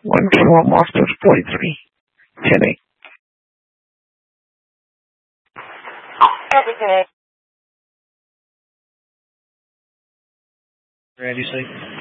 1 Kilowatt Master 43. 10-8. Copy 10-8. Randy, say.